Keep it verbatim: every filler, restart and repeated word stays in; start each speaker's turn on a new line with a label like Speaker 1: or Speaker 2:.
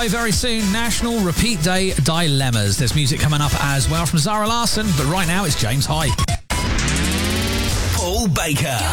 Speaker 1: way very soon, National Repeat Day Dilemmas. There's music coming up as well from Zara Larsson, but right now it's James Hype.
Speaker 2: Paul Baker.